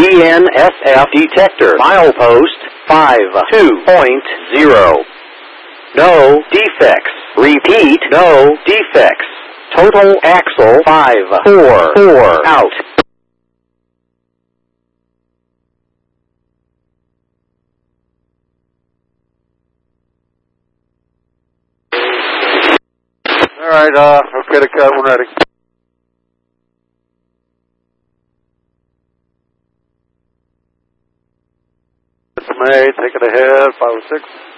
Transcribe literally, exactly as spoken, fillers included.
D N S F detector. Milepost five two point zero. No defects. Repeat, no defects. Total axle five four four out. All right, uh, okay to cut, we're ready. May, take it ahead, five oh six.